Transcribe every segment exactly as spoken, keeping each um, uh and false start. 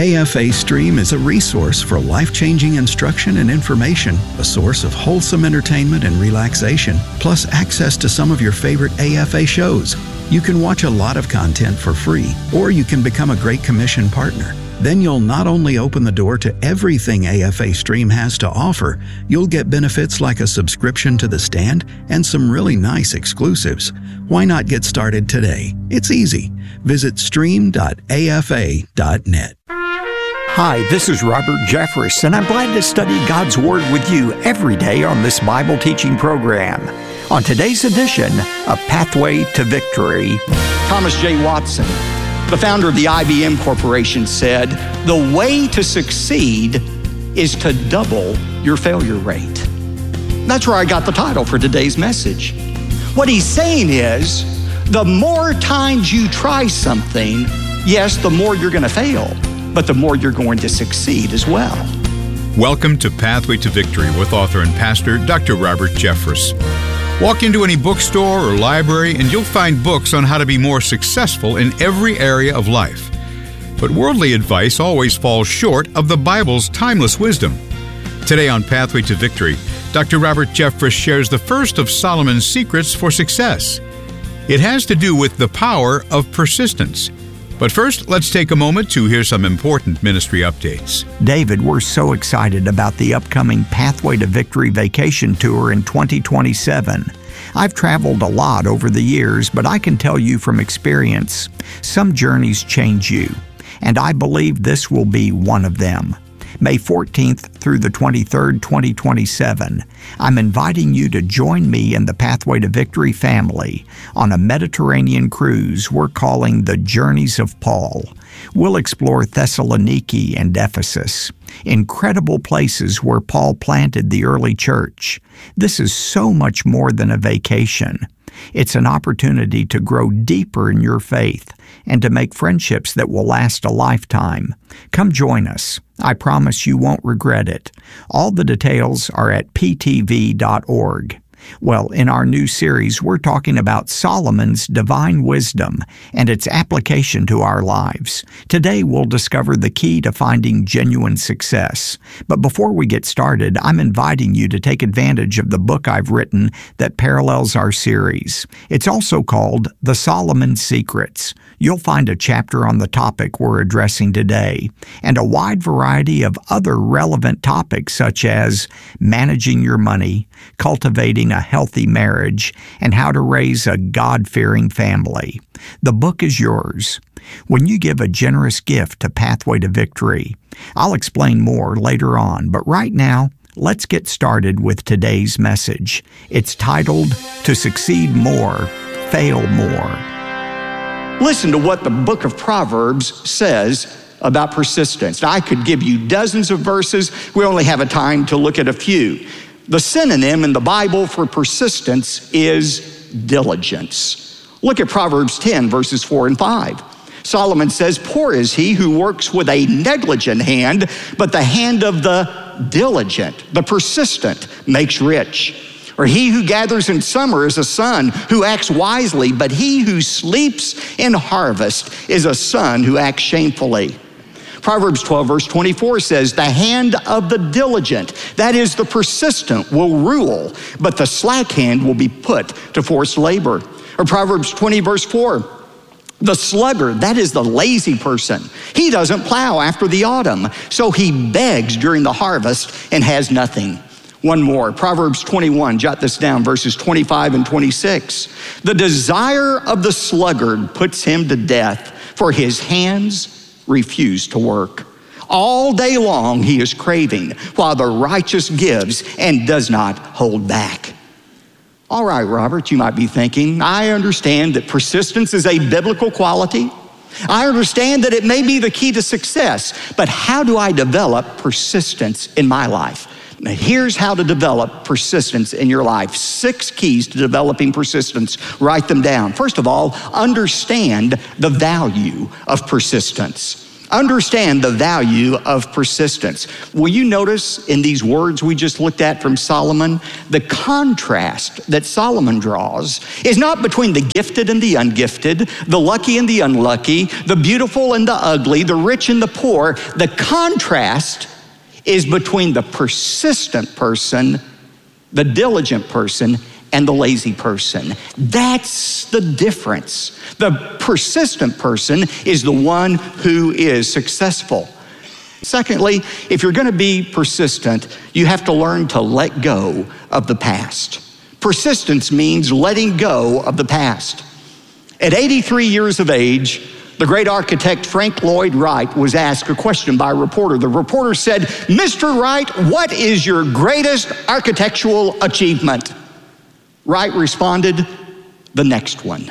A F A Stream is a resource for life-changing instruction and information, a source of wholesome entertainment and relaxation, plus access to some of your favorite A F A shows. You can watch a lot of content for free, or you can become a Great Commission partner. Then you'll not only open the door to everything A F A Stream has to offer, you'll get benefits like a subscription to The Stand and some really nice exclusives. Why not get started today? It's easy. Visit stream dot A F A dot net. Hi, this is Robert Jeffress, and I'm glad to study God's Word with you every day on this Bible teaching program. On today's edition, A Pathway to Victory. Thomas J. Watson, the founder of the I B M Corporation, said, "The way to succeed is to double your failure rate." That's where I got the title for today's message. What he's saying is, the more times you try something, yes, the more you're going to fail, but the more you're going to succeed as well. Welcome to Pathway to Victory with author and pastor Doctor Robert Jeffress. Walk into any bookstore or library and you'll find books on how to be more successful in every area of life. But worldly advice always falls short of the Bible's timeless wisdom. Today on Pathway to Victory, Doctor Robert Jeffress shares the first of Solomon's secrets for success. It has to do with the power of persistence. But first, let's take a moment to hear some important ministry updates. David, we're so excited about the upcoming Pathway to Victory vacation tour in twenty twenty-seven. I've traveled a lot over the years, but I can tell you from experience, some journeys change you, and I believe this will be one of them. May fourteenth through the twenty-third, twenty twenty-seven, I'm inviting you to join me and the Pathway to Victory family on a Mediterranean cruise we're calling the Journeys of Paul. We'll explore Thessaloniki and Ephesus, incredible places where Paul planted the early church. This is so much more than a vacation. It's an opportunity to grow deeper in your faith and to make friendships that will last a lifetime. Come join us. I promise you won't regret it. All the details are at p t v dot org. Well, in our new series, we're talking about Solomon's divine wisdom and its application to our lives. Today, we'll discover the key to finding genuine success. But before we get started, I'm inviting you to take advantage of the book I've written that parallels our series. It's also called The Solomon Secrets. You'll find a chapter on the topic we're addressing today, and a wide variety of other relevant topics such as managing your money, cultivating a healthy marriage, and how to raise a God-fearing family. The book is yours. When you give a generous gift to Pathway to Victory, I'll explain more later on, but right now, let's get started with today's message. It's titled, To Succeed More, Fail More. Listen to what the book of Proverbs says about persistence. Now, I could give you dozens of verses. We only have a time to look at a few. The synonym in the Bible for persistence is diligence. Look at Proverbs ten, verses four and five. Solomon says, "Poor is he who works with a negligent hand, but the hand of the diligent, the persistent, makes rich. Or he who gathers in summer is a son who acts wisely, but he who sleeps in harvest is a son who acts shamefully." Proverbs twelve, verse twenty-four says, "The hand of the diligent," that is the persistent, "will rule, but the slack hand will be put to forced labor." Or Proverbs twenty, verse four, "The sluggard," that is the lazy person, "he doesn't plow after the autumn, so he begs during the harvest and has nothing." One more, Proverbs twenty-one, jot this down, verses twenty-five and twenty-six. "The desire of the sluggard puts him to death, for his hands refuse to work. All day long he is craving, while the righteous gives and does not hold back." All right, Robert, you might be thinking, I understand that persistence is a biblical quality. I understand that it may be the key to success, but how do I develop persistence in my life? Now, here's how to develop persistence in your life. Six keys to developing persistence. Write them down. First of all, understand the value of persistence. understand the value of persistence. Will you notice in these words we just looked at from Solomon, the contrast that Solomon draws is not between the gifted and the ungifted, the lucky and the unlucky, the beautiful and the ugly, the rich and the poor. The contrast is between the persistent person, the diligent person, and the lazy person. That's the difference. The persistent person is the one who is successful. Secondly, if you're going to be persistent, you have to learn to let go of the past. Persistence means letting go of the past. At eighty-three years of age, the great architect Frank Lloyd Wright was asked a question by a reporter. The reporter said, "Mister Wright, what is your greatest architectural achievement?" Wright responded, "The next one."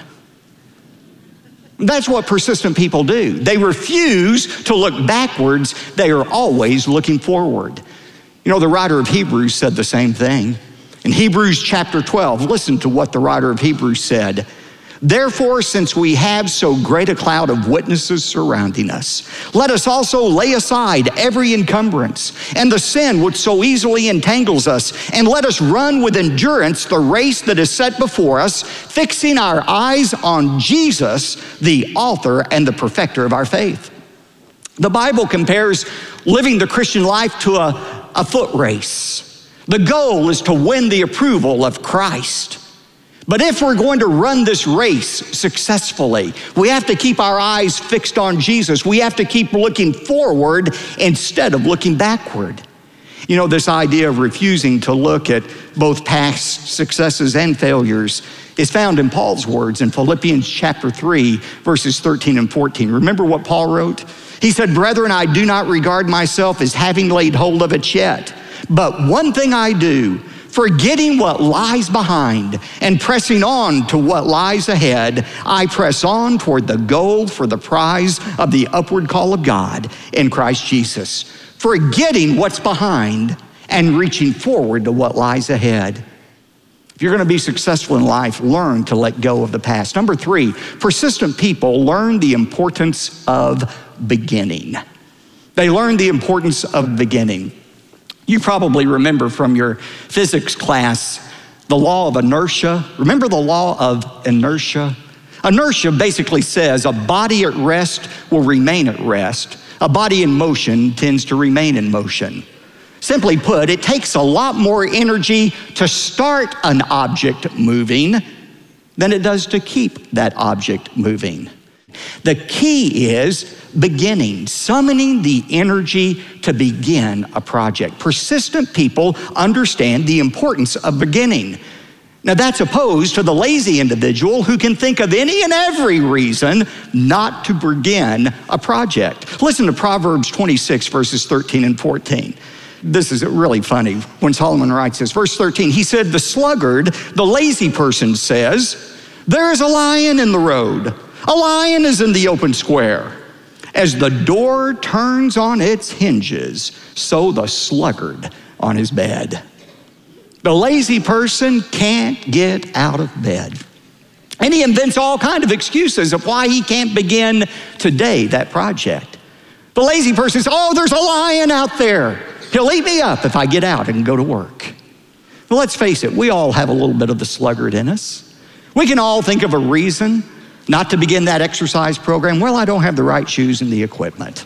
That's what persistent people do. They refuse to look backwards. They are always looking forward. You know, the writer of Hebrews said the same thing. In Hebrews chapter twelve, listen to what the writer of Hebrews said. "Therefore, since we have so great a cloud of witnesses surrounding us, let us also lay aside every encumbrance and the sin which so easily entangles us, and let us run with endurance the race that is set before us, fixing our eyes on Jesus, the author and the perfecter of our faith." The Bible compares living the Christian life to a, a foot race. The goal is to win the approval of Christ. But if we're going to run this race successfully, we have to keep our eyes fixed on Jesus. We have to keep looking forward instead of looking backward. You know, this idea of refusing to look at both past successes and failures is found in Paul's words in Philippians chapter three, verses thirteen and fourteen. Remember what Paul wrote? He said, "Brethren, I do not regard myself as having laid hold of it yet, but one thing I do, forgetting what lies behind and pressing on to what lies ahead, I press on toward the goal for the prize of the upward call of God in Christ Jesus." Forgetting what's behind and reaching forward to what lies ahead. If you're going to be successful in life, learn to let go of the past. Number three, persistent people learn the importance of beginning. They learn the importance of beginning. You probably remember from your physics class the law of inertia. Remember the law of inertia? Inertia basically says a body at rest will remain at rest. A body in motion tends to remain in motion. Simply put, it takes a lot more energy to start an object moving than it does to keep that object moving. The key is beginning, summoning the energy to begin a project. Persistent people understand the importance of beginning. Now that's opposed to the lazy individual who can think of any and every reason not to begin a project. Listen to Proverbs twenty-six, verses thirteen and fourteen. This is really funny when Solomon writes this. Verse thirteen, he said, "The sluggard, the lazy person says, there is a lion in the road. A lion is in the open square. As the door turns on its hinges, so the sluggard on his bed." The lazy person can't get out of bed. And he invents all kinds of excuses of why he can't begin today that project. The lazy person says, "Oh, there's a lion out there. He'll eat me up if I get out and go to work." Well, let's face it, we all have a little bit of the sluggard in us. We can all think of a reason not to begin that exercise program. Well, I don't have the right shoes and the equipment.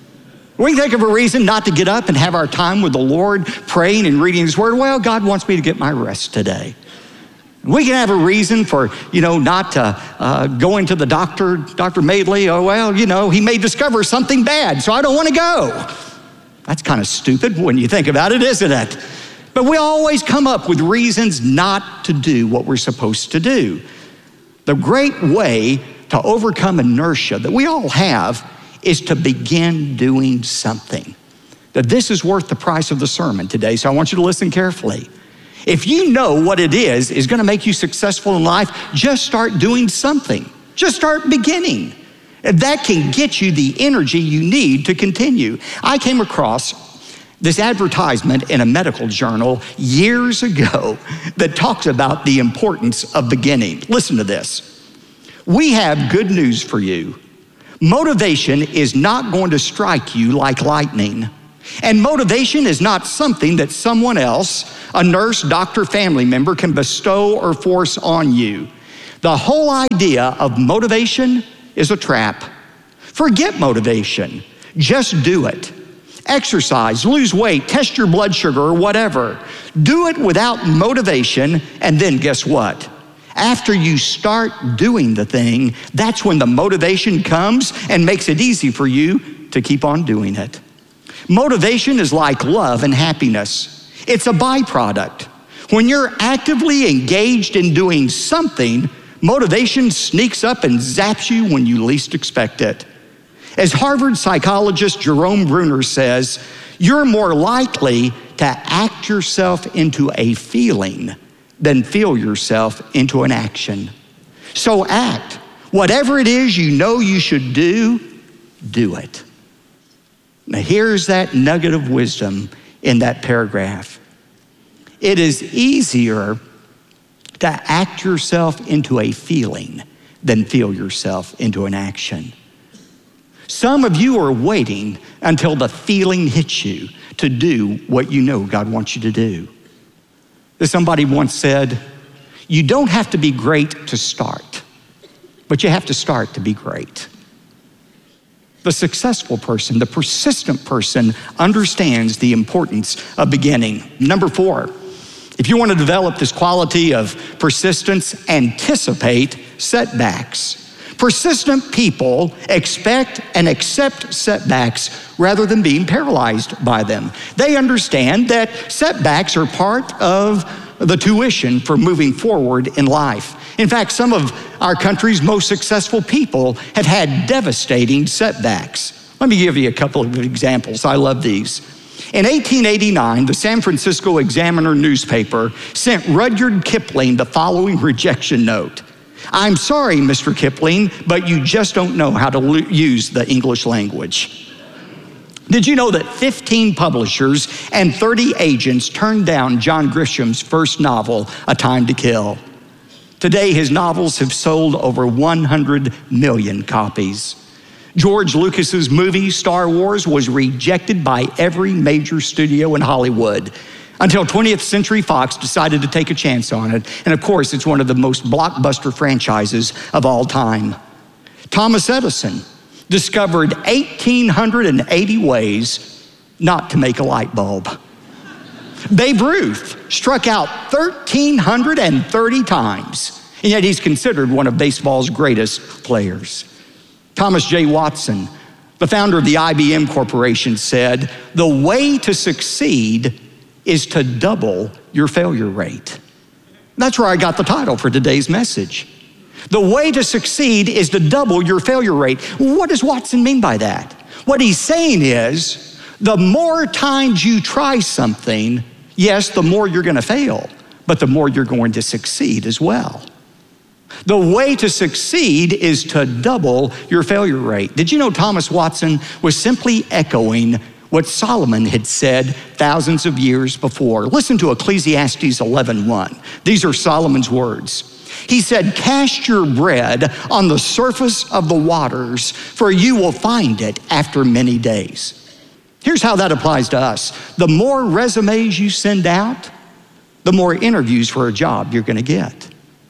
We can think of a reason not to get up and have our time with the Lord, praying and reading His Word. Well, God wants me to get my rest today. We can have a reason for, you know, not uh, uh, going to the doctor, Doctor Madeley. Oh, well, you know, he may discover something bad, so I don't want to go. That's kind of stupid when you think about it, isn't it? But we always come up with reasons not to do what we're supposed to do. The great way to overcome inertia that we all have is to begin doing something. Now, this is worth the price of the sermon today, so I want you to listen carefully. If you know what it is is going to make you successful in life, just start doing something. Just start beginning. And that can get you the energy you need to continue. I came across this advertisement in a medical journal years ago that talks about the importance of beginning. Listen to this. "We have good news for you. Motivation is not going to strike you like lightning. And motivation is not something that someone else, a nurse, doctor, family member, can bestow or force on you. The whole idea of motivation is a trap. Forget motivation. Just do it. Exercise, lose weight, test your blood sugar, or whatever. Do it without motivation, and then guess what? After you start doing the thing, that's when the motivation comes and makes it easy for you to keep on doing it. Motivation is like love and happiness. It's a byproduct. When you're actively engaged in doing something, motivation sneaks up and zaps you when you least expect it. As Harvard psychologist Jerome Bruner says, you're more likely to act yourself into a feeling than feel yourself into an action. So act. Whatever it is you know you should do, do it. Now here's that nugget of wisdom in that paragraph. It is easier to act yourself into a feeling than feel yourself into an action. Some of you are waiting until the feeling hits you to do what you know God wants you to do. Somebody once said, you don't have to be great to start, but you have to start to be great. The successful person, the persistent person, understands the importance of beginning. Number four, if you want to develop this quality of persistence, anticipate setbacks. Persistent people expect and accept setbacks rather than being paralyzed by them. They understand that setbacks are part of the tuition for moving forward in life. In fact, some of our country's most successful people have had devastating setbacks. Let me give you a couple of examples. I love these. In eighteen eighty-nine, the San Francisco Examiner newspaper sent Rudyard Kipling the following rejection note. I'm sorry, Mister Kipling, but you just don't know how to l- use the English language. Did you know that fifteen publishers and thirty agents turned down John Grisham's first novel, A Time to Kill? Today, his novels have sold over one hundred million copies. George Lucas's movie, Star Wars, was rejected by every major studio in Hollywood until twentieth Century Fox decided to take a chance on it. And of course, it's one of the most blockbuster franchises of all time. Thomas Edison discovered one thousand eight hundred eighty ways not to make a light bulb. Babe Ruth struck out one thousand three hundred thirty times, and yet he's considered one of baseball's greatest players. Thomas J. Watson, the founder of the I B M Corporation, said, the way to succeed is to double your failure rate. That's where I got the title for today's message. The way to succeed is to double your failure rate. What does Watson mean by that? What he's saying is, the more times you try something, yes, the more you're gonna fail, but the more you're going to succeed as well. The way to succeed is to double your failure rate. Did you know Thomas Watson was simply echoing what Solomon had said thousands of years before? Listen to Ecclesiastes eleven one. These are Solomon's words. He said, cast your bread on the surface of the waters, for you will find it after many days. Here's how that applies to us. The more resumes you send out, the more interviews for a job you're gonna get.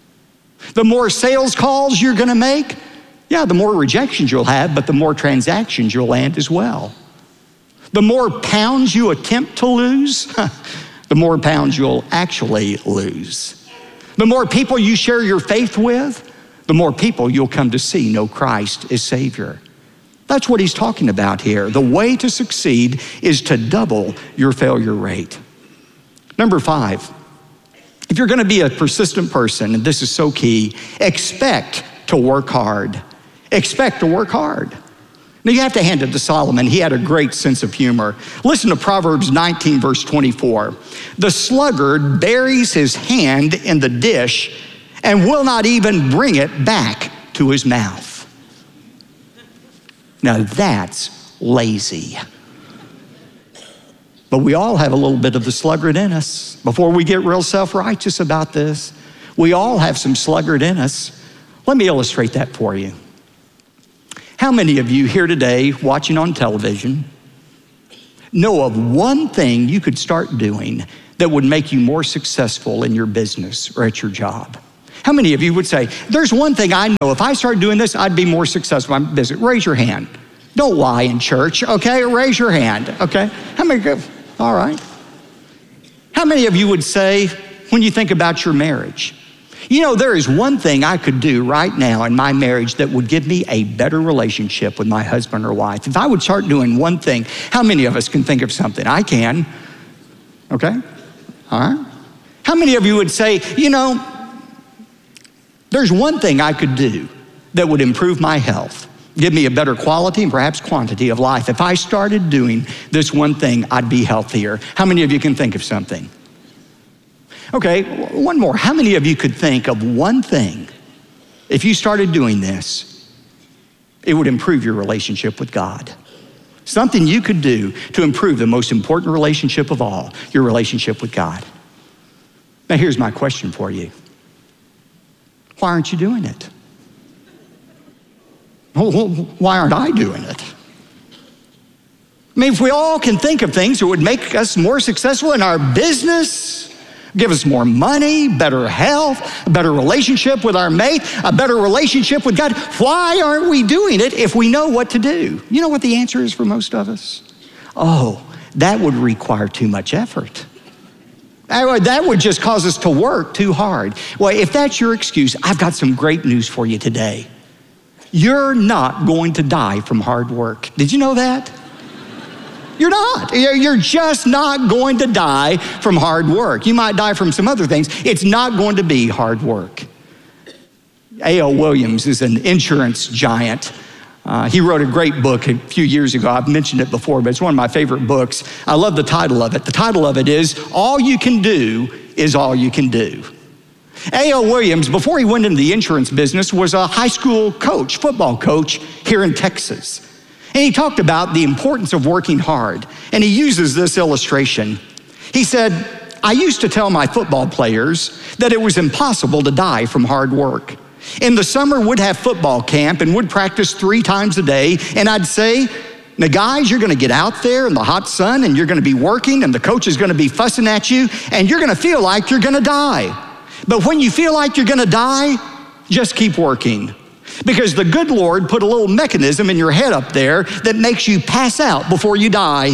The more sales calls you're gonna make, yeah, the more rejections you'll have, but the more transactions you'll land as well. The more pounds you attempt to lose, the more pounds you'll actually lose. The more people you share your faith with, the more people you'll come to see know Christ as Savior. That's what he's talking about here. The way to succeed is to double your failure rate. Number five, if you're gonna be a persistent person, and this is so key, expect to work hard. Expect to work hard. Now you have to hand it to Solomon. He had a great sense of humor. Listen to Proverbs nineteen, verse twenty-four. The sluggard buries his hand in the dish and will not even bring it back to his mouth. Now that's lazy. But we all have a little bit of the sluggard in us. Before we get real self-righteous about this, we all have some sluggard in us. Let me illustrate that for you. How many of you here today watching on television know of one thing you could start doing that would make you more successful in your business or at your job? How many of you would say, there's one thing I know, if I start doing this, I'd be more successful in my business? Raise your hand. Don't lie in church, okay? Raise your hand, okay? How many go? All right. How many of you would say, when you think about your marriage, you know, there is one thing I could do right now in my marriage that would give me a better relationship with my husband or wife. If I would start doing one thing, how many of us can think of something? I can, okay? All right. How many of you would say, you know, there's one thing I could do that would improve my health, give me a better quality and perhaps quantity of life. If I started doing this one thing, I'd be healthier. How many of you can think of something? Okay, one more. How many of you could think of one thing, if you started doing this, it would improve your relationship with God? Something you could do to improve the most important relationship of all, your relationship with God. Now here's my question for you. Why aren't you doing it? Why aren't I doing it? I mean, if we all can think of things that would make us more successful in our business, give us more money, better health, a better relationship with our mate, a better relationship with God, why aren't we doing it if we know what to do? You know what the answer is for most of us? Oh, that would require too much effort. That would just cause us to work too hard. Well, if that's your excuse, I've got some great news for you today. You're not going to die from hard work. Did you know that? You're not. You're just not going to die from hard work. You might die from some other things. It's not going to be hard work. A L Williams is an insurance giant. Uh, he wrote a great book a few years ago. I've mentioned it before, but it's one of my favorite books. I love the title of it. The title of it is, All You Can Do Is All You Can Do. A L Williams, before he went into the insurance business, was a high school coach, football coach here in Texas. And he talked about the importance of working hard. And he uses this illustration. He said, I used to tell my football players that it was impossible to die from hard work. In the summer, we'd have football camp and would practice three times a day. And I'd say, now guys, you're gonna get out there in the hot sun and you're gonna be working and the coach is gonna be fussing at you and you're gonna feel like you're gonna die. But when you feel like you're gonna die, just keep working. Because the good Lord put a little mechanism in your head up there that makes you pass out before you die.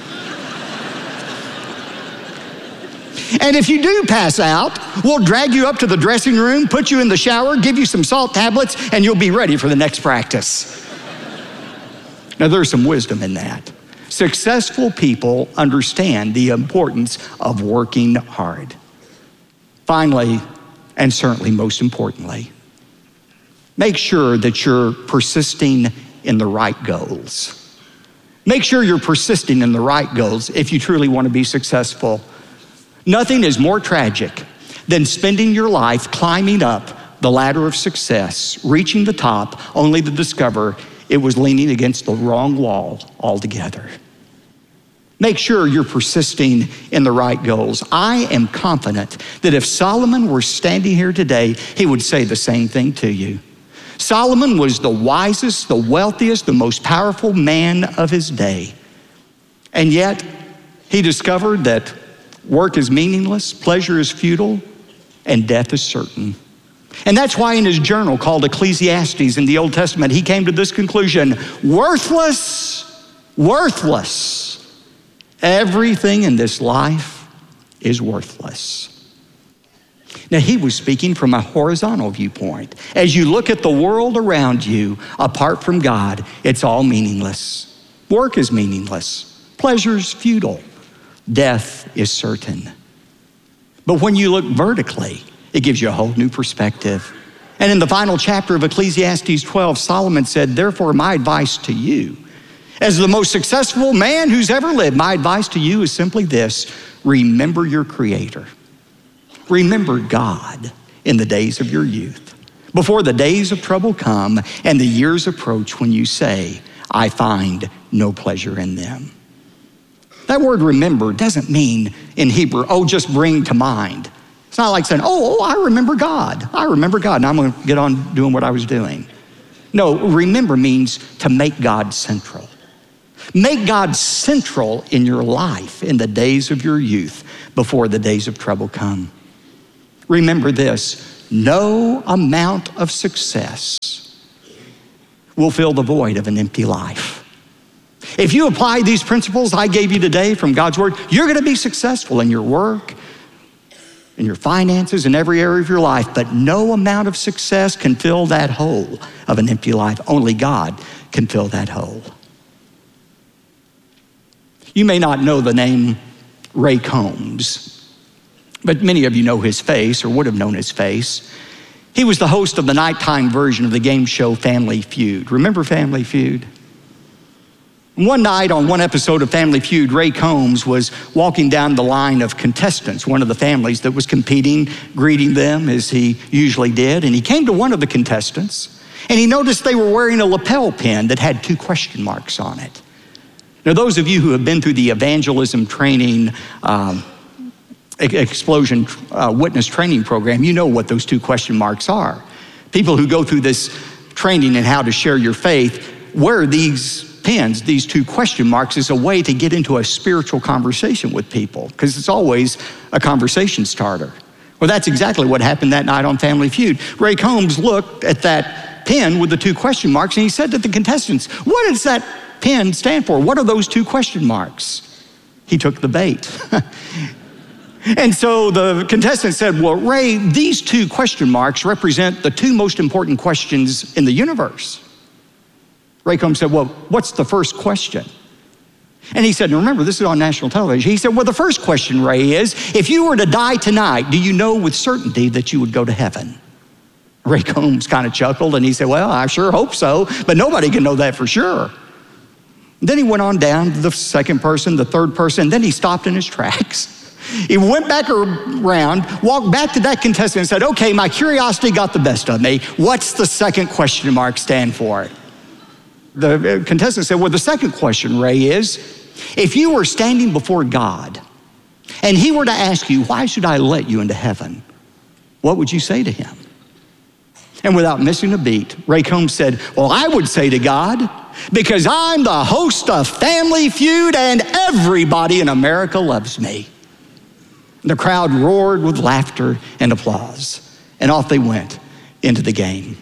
And if you do pass out, we'll drag you up to the dressing room, put you in the shower, give you some salt tablets, and you'll be ready for the next practice. Now there's some wisdom in that. Successful people understand the importance of working hard. Finally, and certainly most importantly, make sure that you're persisting in the right goals. Make sure you're persisting in the right goals if you truly want to be successful. Nothing is more tragic than spending your life climbing up the ladder of success, reaching the top, only to discover it was leaning against the wrong wall altogether. Make sure you're persisting in the right goals. I am confident that if Solomon were standing here today, he would say the same thing to you. Solomon was the wisest, the wealthiest, the most powerful man of his day. And yet, he discovered that work is meaningless, pleasure is futile, and death is certain. And that's why in his journal called Ecclesiastes in the Old Testament, he came to this conclusion: worthless, worthless. Everything in this life is worthless. Now, he was speaking from a horizontal viewpoint. As you look at the world around you, apart from God, it's all meaningless. Work is meaningless. Pleasure's futile. Death is certain. But when you look vertically, it gives you a whole new perspective. And in the final chapter of Ecclesiastes twelve, Solomon said, therefore, my advice to you, as the most successful man who's ever lived, my advice to you is simply this: remember your Creator. Remember God in the days of your youth, before the days of trouble come and the years approach when you say, I find no pleasure in them. That word remember doesn't mean in Hebrew, oh, just bring to mind. It's not like saying, oh, oh, I remember God. I remember God, and I'm gonna get on doing what I was doing. No, remember means to make God central. Make God central in your life in the days of your youth before the days of trouble come. Remember this, no amount of success will fill the void of an empty life. If you apply these principles I gave you today from God's word, you're gonna be successful in your work, in your finances, in every area of your life, but no amount of success can fill that hole of an empty life. Only God can fill that hole. You may not know the name Ray Combs, but many of you know his face or would have known his face. He was the host of the nighttime version of the game show Family Feud. Remember Family Feud? One night on one episode of Family Feud, Ray Combs was walking down the line of contestants, one of the families that was competing, greeting them as he usually did, and he came to one of the contestants, and he noticed they were wearing a lapel pin that had two question marks on it. Now, those of you who have been through the evangelism training, um, explosion uh, witness training program, you know what those two question marks are. People who go through this training in how to share your faith wear these pins, these two question marks, as a way to get into a spiritual conversation with people, because it's always a conversation starter. Well, that's exactly what happened that night on Family Feud. Ray Combs looked at that pin with the two question marks, and he said to the contestants, "What does that pin stand for? What are those two question marks?" He took the bait. And so the contestant said, "Well, Ray, these two question marks represent the two most important questions in the universe." Ray Combs said, "Well, what's the first question?" And he said, and remember, this is on national television. He said, "Well, the first question, Ray, is if you were to die tonight, do you know with certainty that you would go to heaven?" Ray Combs kind of chuckled and he said, "Well, I sure hope so, but nobody can know that for sure." Then he went on down to the second person, the third person, then he stopped in his tracks. He went back around, walked back to that contestant and said, "Okay, my curiosity got the best of me. What's the second question mark stand for?" The contestant said, "Well, the second question, Ray, is if you were standing before God and he were to ask you, 'Why should I let you into heaven?' what would you say to him?" And without missing a beat, Ray Combs said, "Well, I would say to God, because I'm the host of Family Feud and everybody in America loves me." The crowd roared with laughter and applause, and off they went into the game.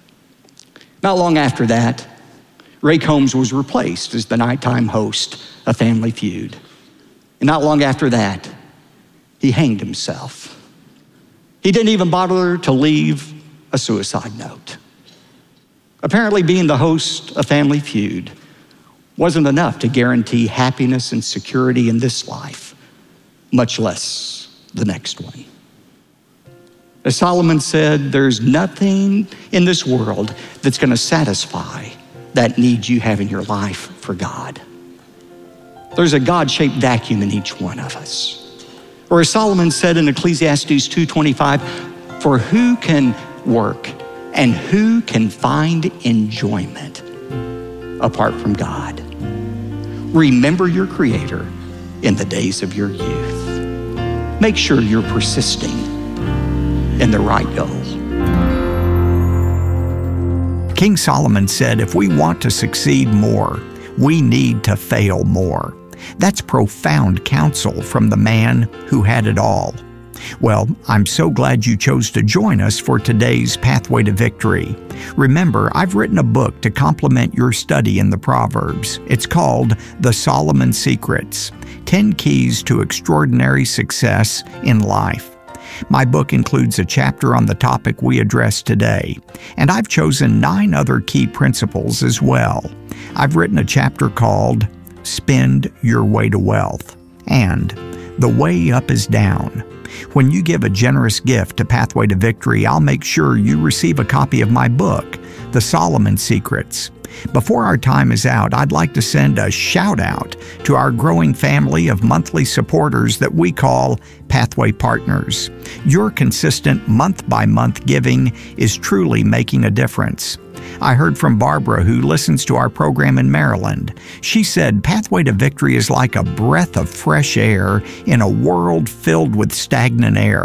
Not long after that, Ray Combs was replaced as the nighttime host of Family Feud. And not long after that, he hanged himself. He didn't even bother to leave a suicide note. Apparently, being the host of Family Feud wasn't enough to guarantee happiness and security in this life, much less the next one. As Solomon said, there's nothing in this world that's going to satisfy that need you have in your life for God. There's a God-shaped vacuum in each one of us. Or as Solomon said in Ecclesiastes two twenty-five, "For who can work and who can find enjoyment apart from God?" Remember your Creator in the days of your youth. Make sure you're persisting in the right goal. King Solomon said, if we want to succeed more, we need to fail more. That's profound counsel from the man who had it all. Well, I'm so glad you chose to join us for today's Pathway to Victory. Remember, I've written a book to complement your study in the Proverbs. It's called The Solomon Secrets, ten Keys to Extraordinary Success in Life. My book includes a chapter on the topic we addressed today, and I've chosen nine other key principles as well. I've written a chapter called Spend Your Way to Wealth and The Way Up is Down. When you give a generous gift to Pathway to Victory, I'll make sure you receive a copy of my book, The Solomon Secrets. Before our time is out, I'd like to send a shout out to our growing family of monthly supporters that we call Pathway Partners. Your consistent month-by-month giving is truly making a difference. I heard from Barbara, who listens to our program in Maryland. She said, Pathway to Victory is like a breath of fresh air in a world filled with stagnant air.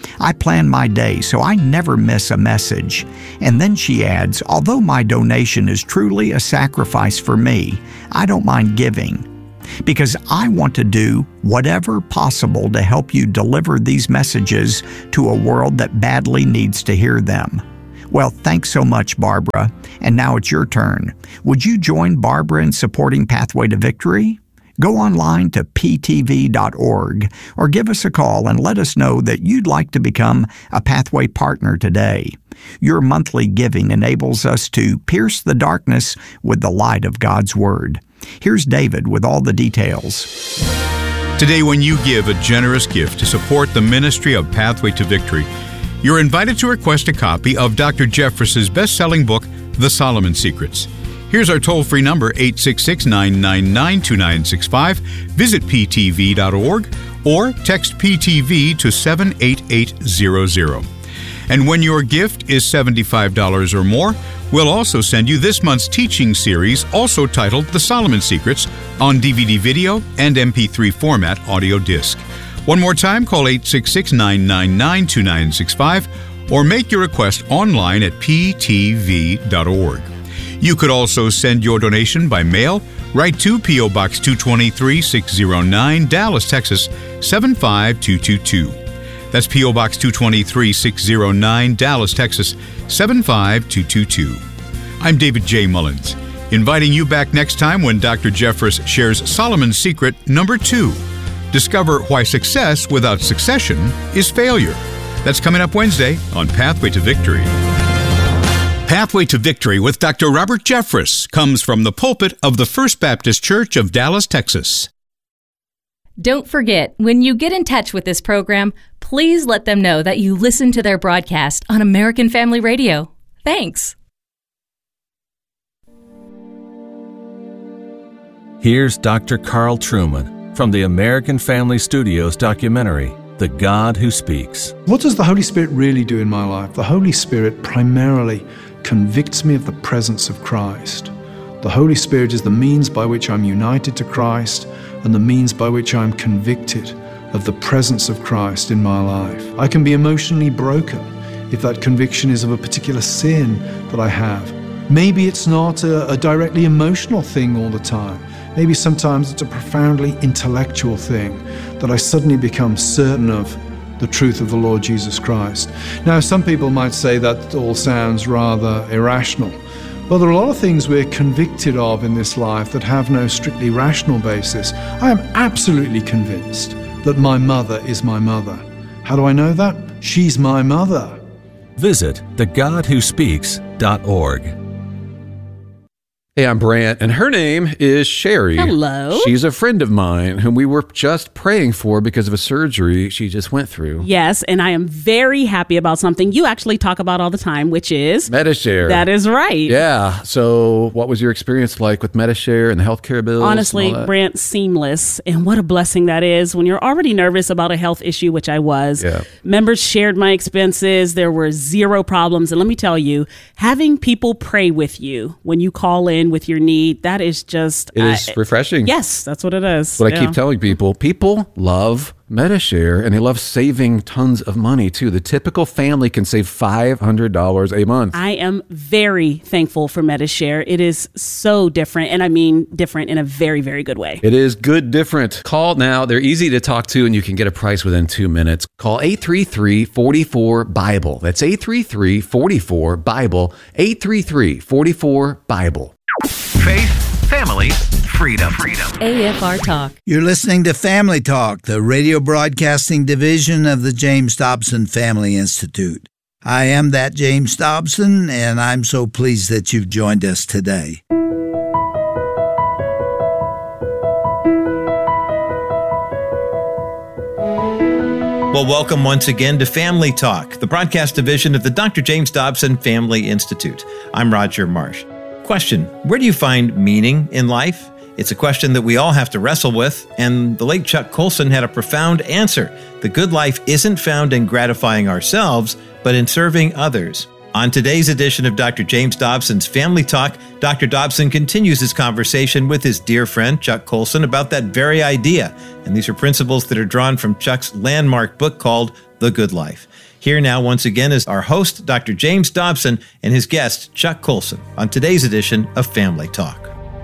I plan my day so I never miss a message. And then she adds, although my donation is truly a sacrifice for me, I don't mind giving, because I want to do whatever possible to help you deliver these messages to a world that badly needs to hear them. Well, thanks so much, Barbara. And now it's your turn. Would you join Barbara in supporting Pathway to Victory? Go online to p t v dot org or give us a call and let us know that you'd like to become a Pathway partner today. Your monthly giving enables us to pierce the darkness with the light of God's Word. Here's David with all the details. Today, when you give a generous gift to support the ministry of Pathway to Victory, you're invited to request a copy of Doctor Jeffress's best-selling book, The Solomon Secrets. Here's our toll-free number, eight six six, nine nine nine, two nine six five. Visit p t v dot org or text P T V to seven eight eight zero zero. And when your gift is seventy-five dollars or more, we'll also send you this month's teaching series, also titled The Solomon Secrets, on D V D video and M P three format audio disc. One more time, call eight six six, nine nine nine, two nine six five or make your request online at p t v dot org. You could also send your donation by mail. Write to P O. Box two twenty-three, six oh nine, Dallas, Texas, seven five two two two. That's P O. Box two twenty-three, six oh nine, Dallas, Texas, seven five two two two. I'm David J. Mullins, inviting you back next time when Doctor Jeffress shares Solomon's Secret number two. Discover why success without succession is failure. That's coming up Wednesday on Pathway to Victory. Pathway to Victory with Doctor Robert Jeffress comes from the pulpit of the First Baptist Church of Dallas, Texas. Don't forget, when you get in touch with this program, please let them know that you listen to their broadcast on American Family Radio. Thanks. Here's Doctor Carl Trueman from the American Family Studios documentary, The God Who Speaks. What does the Holy Spirit really do in my life? The Holy Spirit primarily convicts me of the presence of Christ. The Holy Spirit is the means by which I'm united to Christ and the means by which I'm convicted of the presence of Christ in my life. I can be emotionally broken if that conviction is of a particular sin that I have. Maybe it's not a, a directly emotional thing all the time. Maybe sometimes it's a profoundly intellectual thing that I suddenly become certain of the truth of the Lord Jesus Christ. Now, some people might say that all sounds rather irrational. Well, there are a lot of things we're convicted of in this life that have no strictly rational basis. I am absolutely convinced that my mother is my mother. How do I know that? She's my mother. Visit the god who speaks dot org. Hey, I'm Brant, and her name is Sherry. Hello. She's a friend of mine whom we were just praying for because of a surgery she just went through. Yes, and I am very happy about something you actually talk about all the time, which is Medi-Share. That is right. Yeah. So what was your experience like with Medi-Share and the healthcare bills? Honestly, Brant, seamless. And what a blessing that is when you're already nervous about a health issue, which I was. Yeah. Members shared my expenses. There were zero problems. And let me tell you, having people pray with you when you call in with your need, that is just it is uh, refreshing. Yes, that's what it is. What yeah. I keep telling people, people love Medi-Share, and they love saving tons of money too. The typical family can save five hundred dollars a month. I am very thankful for Medi-Share. It is so different, and I mean different in a very, very good way. It is good different. Call now. They're easy to talk to, and you can get a price within two minutes. Call eight three three, four four, BIBLE. That's eight three three, four four, BIBLE. eight three three, four four, BIBLE. Faith, family, freedom. Freedom. A F R Talk. You're listening to Family Talk, the radio broadcasting division of the James Dobson Family Institute. I am that James Dobson, and I'm so pleased that you've joined us today. Well, welcome once again to Family Talk, the broadcast division of the Doctor James Dobson Family Institute. I'm Roger Marsh. Question: where do you find meaning in life? It's a question that we all have to wrestle with, and the late Chuck Colson had a profound answer. The good life isn't found in gratifying ourselves, but in serving others. On today's edition of Doctor James Dobson's Family Talk, Doctor Dobson continues his conversation with his dear friend Chuck Colson about that very idea. And these are principles that are drawn from Chuck's landmark book called The Good Life. Here now, once again, is our host, Doctor James Dobson, and his guest, Chuck Colson, on today's edition of Family Talk.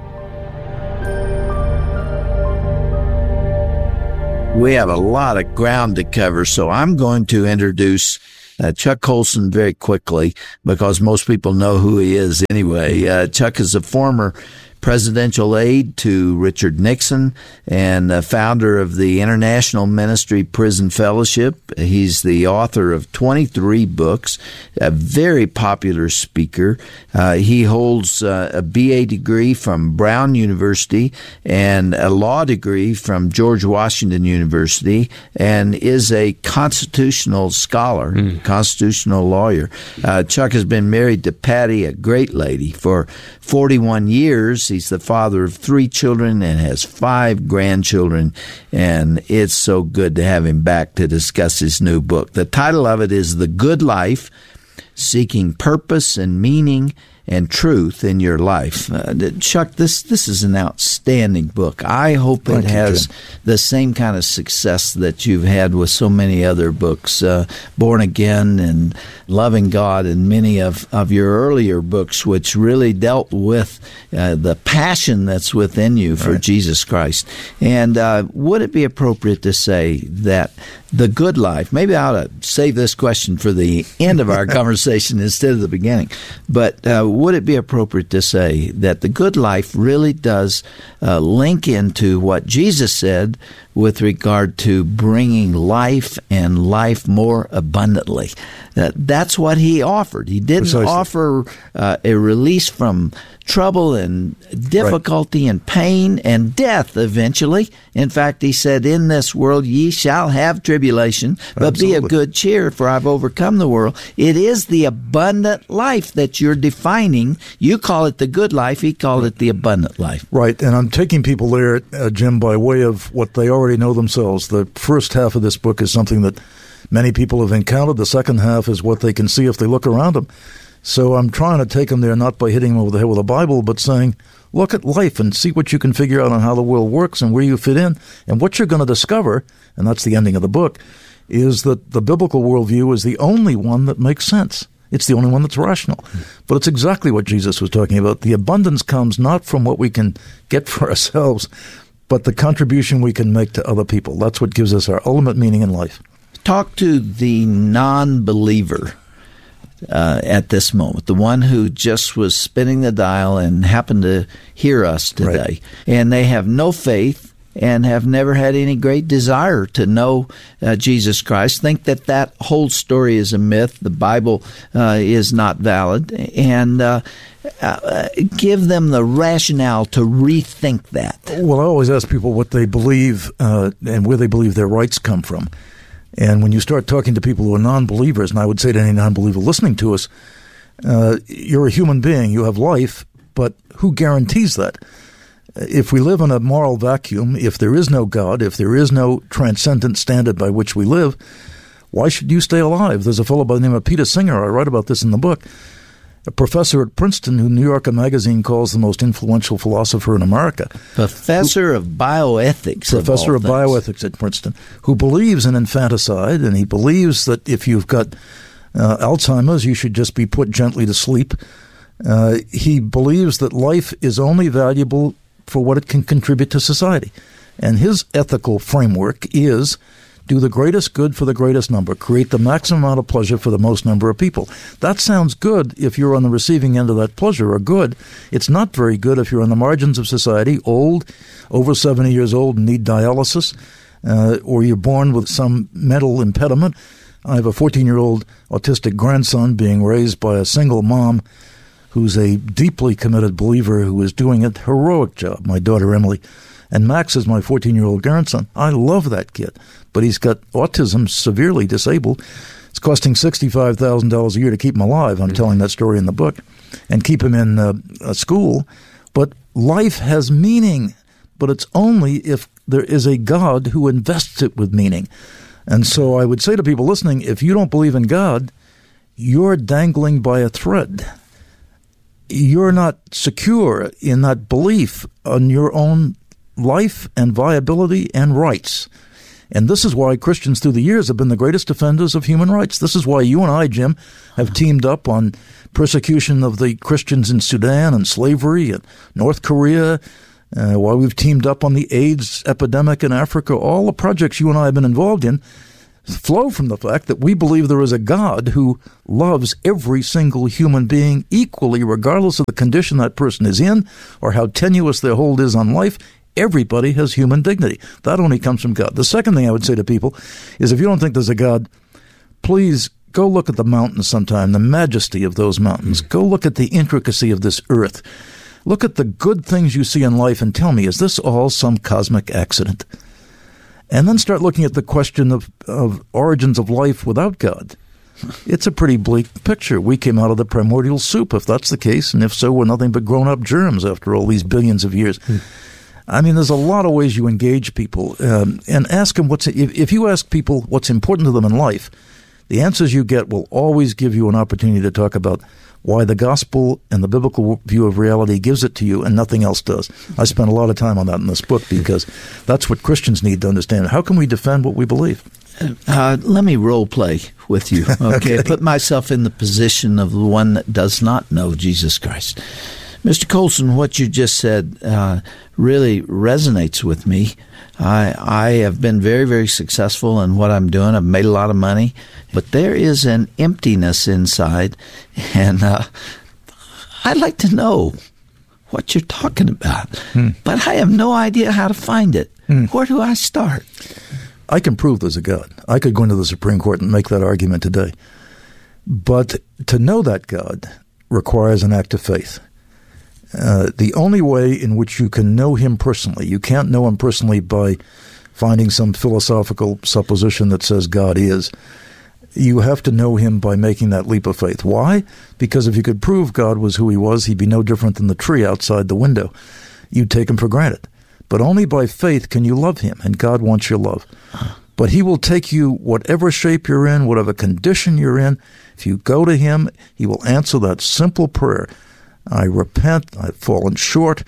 We have a lot of ground to cover, so I'm going to introduce uh, Chuck Colson very quickly because most people know who he is anyway. Uh, Chuck is a former presidential aide to Richard Nixon and uh, founder of the International Ministry Prison Fellowship. He's the author of twenty-three books, a very popular speaker. Uh, he holds uh, a B A degree from Brown University and a law degree from George Washington University and is a constitutional scholar, mm. constitutional lawyer. Uh, Chuck has been married to Patty, a great lady, for forty-one years. He's the father of three children and has five grandchildren, and it's so good to have him back to discuss his new book. The title of it is The Good Life, Seeking Purpose and Meaning and Truth in Your Life. Uh, Chuck, this this is an outstanding book. I hope it has the same kind of success that you've had with so many other books, uh, Born Again and Loving God, and many of, of your earlier books, which really dealt with uh, the passion that's within you for right. Jesus Christ. And uh, would it be appropriate to say that the good life, maybe I ought to save this question for the end of our conversation instead of the beginning, but uh, would it be appropriate to say that the good life really does uh, link into what Jesus said with regard to bringing life and life more abundantly? Uh, that's what he offered. He didn't Precisely. offer uh, a release from trouble and difficulty right. and pain and death eventually. In fact, he said, in this world ye shall have tribulation, but Absolutely. be of good cheer, for I've overcome the world. It is the abundant life that you're defining. You call it the good life. He called it the abundant life. Right, and I'm taking people there, uh, Jim, by way of what they already know themselves. The first half of this book is something that many people have encountered. The second half is what they can see if they look around them. So I'm trying to take them there not by hitting them over the head with a Bible, but saying, look at life and see what you can figure out on how the world works and where you fit in. And what you're going to discover, and that's the ending of the book, is that the biblical worldview is the only one that makes sense. It's the only one that's rational. But it's exactly what Jesus was talking about. The abundance comes not from what we can get for ourselves, but the contribution we can make to other people. That's what gives us our ultimate meaning in life. Talk to the non-believer uh, at this moment, the one who just was spinning the dial and happened to hear us today. Right. And they have no faith and have never had any great desire to know uh, Jesus Christ, think that that whole story is a myth, the Bible uh, is not valid, and uh, uh, give them the rationale to rethink that. Well, I always ask people what they believe uh, and where they believe their rights come from. And when you start talking to people who are non-believers, and I would say to any non-believer listening to us, uh, you're a human being, you have life, but who guarantees that? If we live in a moral vacuum, if there is no God, if there is no transcendent standard by which we live, why should you stay alive? There's a fellow by the name of Peter Singer, I write about this in the book, a professor at Princeton who New Yorker magazine calls the most influential philosopher in America. Professor who, of bioethics. Professor of, of bioethics at Princeton, who believes in infanticide, and he believes that if you've got uh, Alzheimer's, you should just be put gently to sleep. Uh, he believes that life is only valuable for what it can contribute to society. And his ethical framework is do the greatest good for the greatest number, create the maximum amount of pleasure for the most number of people. That sounds good if you're on the receiving end of that pleasure, or good. It's not very good if you're on the margins of society, old, over seventy years old, and need dialysis, uh, or you're born with some mental impediment. I have a fourteen-year-old autistic grandson being raised by a single mom who's a deeply committed believer who is doing a heroic job, my daughter Emily. And Max is my fourteen-year-old grandson. I love that kid, but he's got autism, severely disabled. It's costing sixty-five thousand dollars a year to keep him alive. I'm mm-hmm. telling that story in the book, and keep him in uh, a school. But life has meaning, but it's only if there is a God who invests it with meaning. And so I would say to people listening, if you don't believe in God, you're dangling by a thread. You're not secure in that belief on your own life and viability and rights. And this is why Christians through the years have been the greatest defenders of human rights. This is why you and I, Jim, have teamed up on persecution of the Christians in Sudan and slavery and North Korea, uh, why we've teamed up on the AIDS epidemic in Africa. All the projects you and I have been involved in flow from the fact that we believe there is a God who loves every single human being equally, regardless of the condition that person is in or how tenuous their hold is on life. Everybody has human dignity. That only comes from God. The second thing I would say to people is, if you don't think there's a God, please go look at the mountains sometime, the majesty of those mountains. Go look at the intricacy of this earth. Look at the good things you see in life and tell me, is this all some cosmic accident? And then start looking at the question of, of origins of life without God. It's a pretty bleak picture. We came out of the primordial soup, if that's the case, and if so, we're nothing but grown-up germs after all these billions of years. Hmm. I mean, there's a lot of ways you engage people, um, and ask them what's. If, if you ask people what's important to them in life, the answers you get will always give you an opportunity to talk about why the gospel and the biblical view of reality gives it to you and nothing else does. I spent a lot of time on that in this book because that's what Christians need to understand. How can we defend what we believe? Uh, let me role play with you, okay? Okay. Put myself in the position of the one that does not know Jesus Christ. Mister Colson, what you just said uh, really resonates with me. I I have been very, very successful in what I'm doing. I've made a lot of money, but there is an emptiness inside, and uh, I'd like to know what you're talking about, hmm. but I have no idea how to find it. Hmm. Where do I start? I can prove there's a God. I could go into the Supreme Court and make that argument today. But to know that God requires an act of faith. Uh, the only way in which you can know him personally, you can't know him personally by finding some philosophical supposition that says God is. You have to know him by making that leap of faith. Why? Because if you could prove God was who he was, he'd be no different than the tree outside the window. You'd take him for granted. But only by faith can you love him, and God wants your love. But he will take you whatever shape you're in, whatever condition you're in. If you go to him, he will answer that simple prayer. I repent, I've fallen short.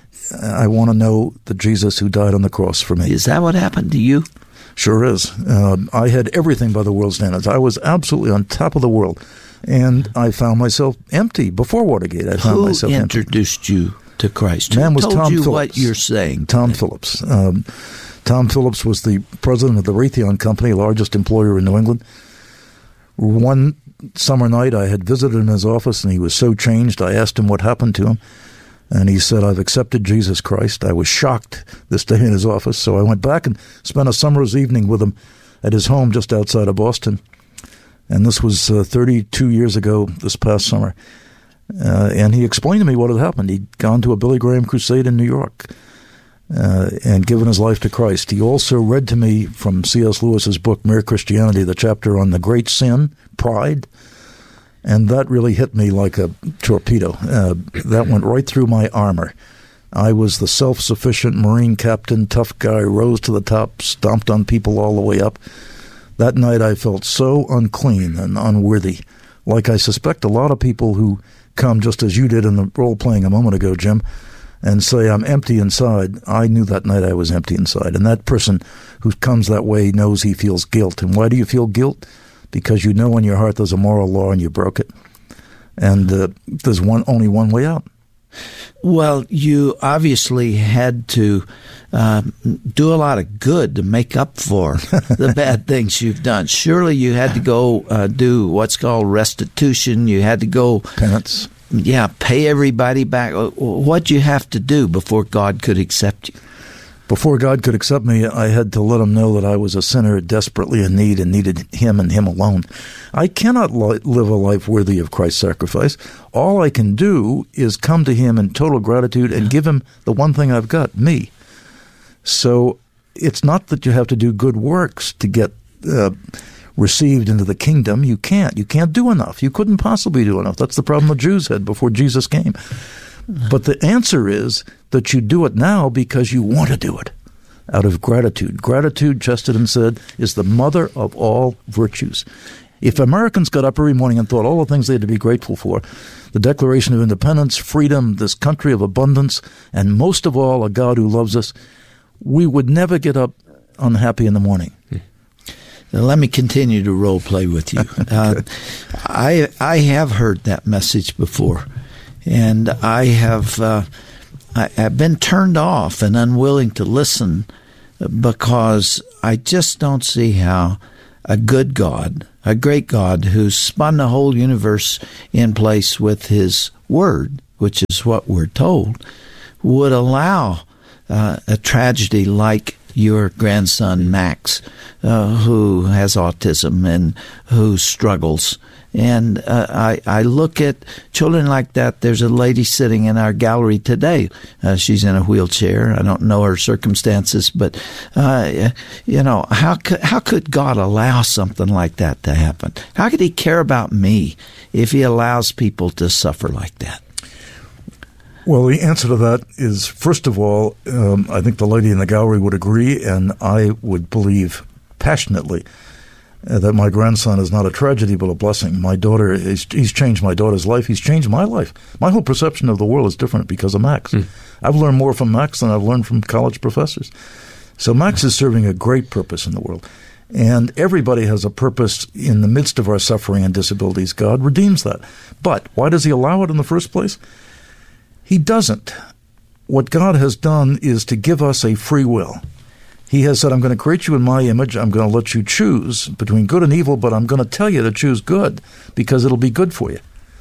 I want to know the Jesus who died on the cross for me. Is that what happened to you? Sure is. Uh, I had everything by the world's standards. I was absolutely on top of the world. And I found myself empty before Watergate. I found Who myself introduced empty. you to Christ? Man Who was told Tom you Phillips. what you're saying? Tom Phillips. Um, Tom Phillips was the president of the Raytheon Company, largest employer in New England. One summer night, I had visited in his office, and he was so changed. I asked him what happened to him, and he said, I've accepted Jesus Christ. I was shocked this day in his office, so I went back and spent a summer's evening with him at his home just outside of Boston. And this was uh, thirty-two years ago this past summer. Uh, and he explained to me what had happened. He'd gone to a Billy Graham crusade in New York uh, and given his life to Christ. He also read to me from C S Lewis's book, Mere Christianity, the chapter on the great sin, pride. And that really hit me like a torpedo. Uh, that went right through my armor. I was the self-sufficient Marine captain, tough guy, rose to the top, stomped on people all the way up. That night I felt so unclean and unworthy, like I suspect a lot of people who come just as you did in the role-playing a moment ago, Jim, and say, I'm empty inside. I knew that night I was empty inside. And that person who comes that way knows he feels guilt. And why do you feel guilt? Because you know in your heart there's a moral law and you broke it. And uh, there's one only one way out. Well, you obviously had to uh, do a lot of good to make up for the bad things you've done. Surely you had to go uh, do what's called restitution. You had to go... Penance. Yeah, pay everybody back. What'd you have to do before God could accept you? Before God could accept me, I had to let him know that I was a sinner desperately in need and needed him and him alone. I cannot li- live a life worthy of Christ's sacrifice. All I can do is come to him in total gratitude and give him the one thing I've got, me. So it's not that you have to do good works to get uh, received into the kingdom. You can't. You can't do enough. You couldn't possibly do enough. That's the problem the Jews had before Jesus came. But the answer is that you do it now because you want to do it out of gratitude. Gratitude, Chesterton said, is the mother of all virtues. If Americans got up every morning and thought all the things they had to be grateful for, the Declaration of Independence, freedom, this country of abundance, and most of all, a God who loves us, we would never get up unhappy in the morning. Now, let me continue to role play with you. Uh, I I have heard that message before, and I have uh, I have been turned off and unwilling to listen because I just don't see how a good God, a great God who spun the whole universe in place with His Word, which is what we're told, would allow uh, a tragedy like your grandson Max, uh, who has autism and who struggles. And uh, I, I look at children like that. There's a lady sitting in our gallery today. Uh, she's in a wheelchair. I don't know her circumstances, but uh, you know, how could, how could God allow something like that to happen? How could He care about me if He allows people to suffer like that? Well, the answer to that is, first of all, um, I think the lady in the gallery would agree, and I would believe passionately uh, that my grandson is not a tragedy but a blessing. My daughter, is, he's changed my daughter's life. He's changed my life. My whole perception of the world is different because of Max. Mm. I've learned more from Max than I've learned from college professors. So Max is serving a great purpose in the world. And everybody has a purpose in the midst of our suffering and disabilities. God redeems that. But why does He allow it in the first place? He doesn't. What God has done is to give us a free will. He has said, I'm going to create you in my image. I'm going to let you choose between good and evil, but I'm going to tell you to choose good because it'll be good for you.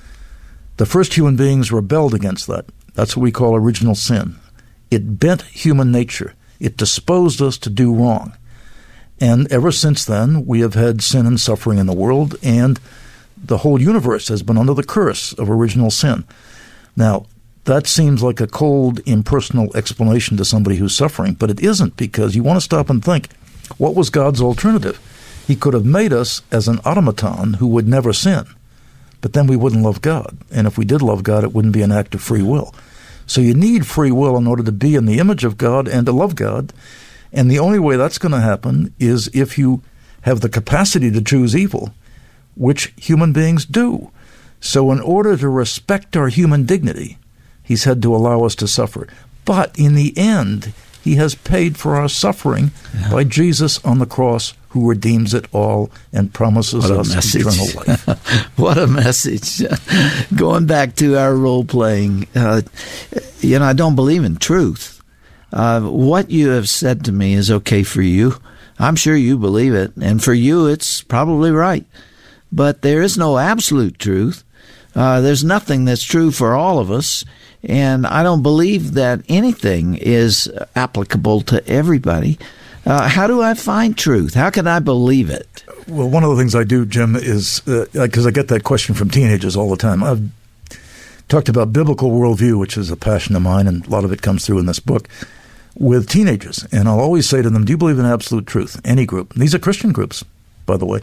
The first human beings rebelled against that. That's what we call original sin. It bent human nature. It disposed us to do wrong. And ever since then, we have had sin and suffering in the world, and the whole universe has been under the curse of original sin. Now, that seems like a cold, impersonal explanation to somebody who's suffering, but it isn't, because you want to stop and think, what was God's alternative? He could have made us as an automaton who would never sin, but then we wouldn't love God. And if we did love God, it wouldn't be an act of free will. So you need free will in order to be in the image of God and to love God. And the only way that's going to happen is if you have the capacity to choose evil, which human beings do. So in order to respect our human dignity, He's had to allow us to suffer. But in the end, He has paid for our suffering yeah. by Jesus on the cross, who redeems it all and promises us message. eternal life. What a message. Going back to our role-playing, uh, you know, I don't believe in truth. Uh, what you have said to me is okay for you. I'm sure you believe it, and for you it's probably right. But there is no absolute truth. Uh, there's nothing that's true for all of us, and I don't believe that anything is applicable to everybody. Uh, how do I find truth? How can I believe it? Well, one of the things I do, Jim, is because uh, I get that question from teenagers all the time. I've talked about biblical worldview, which is a passion of mine, and a lot of it comes through in this book, with teenagers. And I'll always say to them, do you believe in absolute truth? Any group. These are Christian groups, by the way.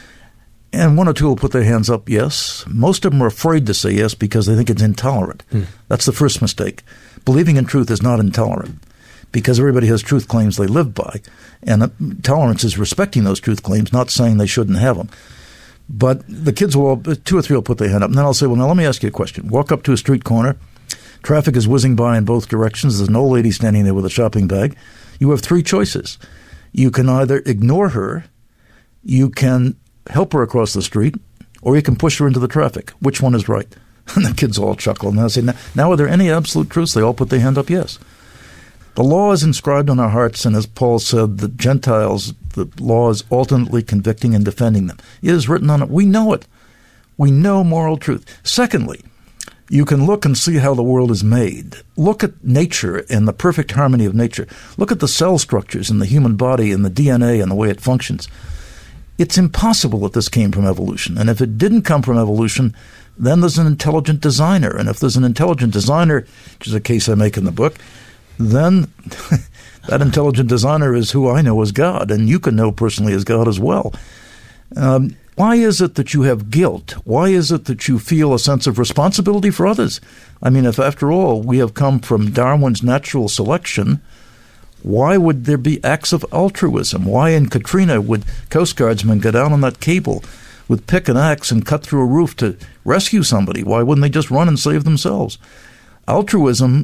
And one or two will put their hands up, yes. Most of them are afraid to say yes because they think it's intolerant. Hmm. That's the first mistake. Believing in truth is not intolerant because everybody has truth claims they live by. And uh, tolerance is respecting those truth claims, not saying they shouldn't have them. But the kids will all, two or three will put their hand up. And then I'll say, well, now let me ask you a question. Walk up to a street corner. Traffic is whizzing by in both directions. There's an old lady standing there with a shopping bag. You have three choices. You can either ignore her, you can help her across the street, or you can push her into the traffic. Which one is right? And the kids all chuckle. And I say, now, now are there any absolute truths? They all put their hand up, yes. The law is inscribed on our hearts, and as Paul said, the Gentiles, the law is alternately convicting and defending them. It is written on it. We know it. We know moral truth. Secondly, you can look and see how the world is made. Look at nature and the perfect harmony of nature. Look at the cell structures in the human body and the D N A and the way it functions. It's impossible that this came from evolution. And if it didn't come from evolution, then there's an intelligent designer. And if there's an intelligent designer, which is a case I make in the book, then that intelligent designer is who I know as God, and you can know personally as God as well. Um, why is it that you have guilt? Why is it that you feel a sense of responsibility for others? I mean, if after all we have come from Darwin's natural selection, why would there be acts of altruism? Why in Katrina would Coast Guardsmen go down on that cable with pick and axe and cut through a roof to rescue somebody? Why wouldn't they just run and save themselves? Altruism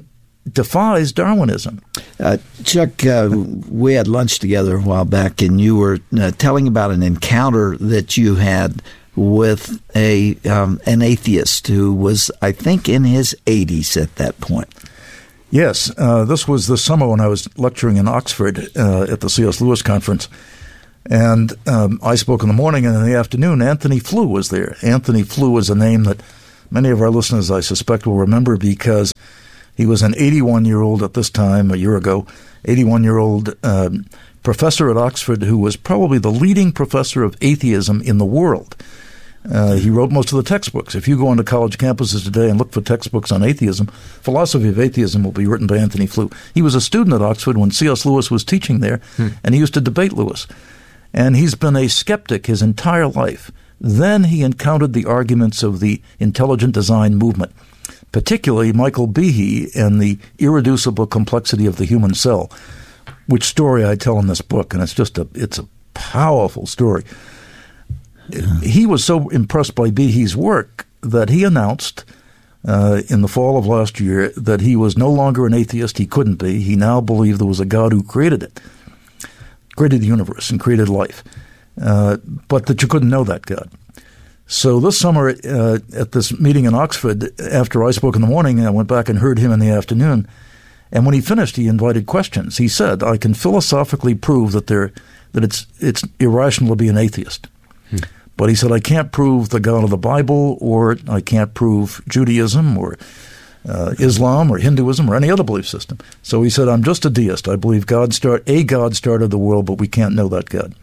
defies Darwinism. Uh, Chuck, uh, we had lunch together a while back, and you were uh, telling about an encounter that you had with a um, an atheist who was, I think, in his eighties at that point. Yes, uh, this was the summer when I was lecturing in Oxford uh, at the C S. Lewis conference. And um, I spoke in the morning, and in the afternoon, Anthony Flew was there. Anthony Flew is a name that many of our listeners, I suspect, will remember because he was an eighty-one-year-old at this time, a year ago, eighty-one-year-old um, professor at Oxford who was probably the leading professor of atheism in the world. Uh, he wrote most of the textbooks. If you go onto college campuses today and look for textbooks on atheism, philosophy of atheism will be written by Anthony Flew. He was a student at Oxford when C S. Lewis was teaching there, hmm. and he used to debate Lewis. And he's been a skeptic his entire life. Then he encountered the arguments of the intelligent design movement, particularly Michael Behe and the irreducible complexity of the human cell, which story I tell in this book, and it's just a it's a powerful story. Yeah. He was so impressed by Behe's work that he announced uh, in the fall of last year that he was no longer an atheist. He couldn't be. He now believed there was a God who created it. created the universe and created life, uh, but that you couldn't know that God. So this summer uh, at this meeting in Oxford, after I spoke in the morning, I went back and heard him in the afternoon, and when he finished, he invited questions. He said, I can philosophically prove that there that it's it's irrational to be an atheist. Hmm. But he said, I can't prove the God of the Bible, or I can't prove Judaism, or Uh, Islam or Hinduism or any other belief system. So he said, I'm just a deist. I believe God start a God started the world, but we can't know that God.